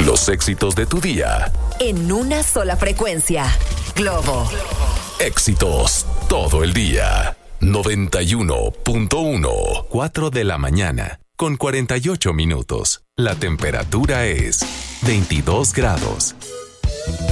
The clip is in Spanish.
Los éxitos de tu día. En una sola frecuencia. Globo. Éxitos todo el día. 91.1. 4 de la mañana, con 48 minutos. La temperatura es 22 grados.